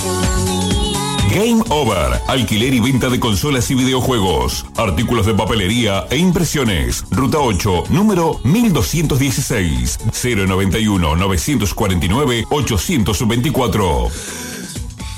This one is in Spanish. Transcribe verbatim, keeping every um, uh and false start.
Game Over, alquiler y venta de consolas y videojuegos, artículos de papelería e impresiones. Ruta ocho, número mil doscientos dieciséis, cero noventa y uno, novecientos cuarenta y nueve, ochocientos veinticuatro.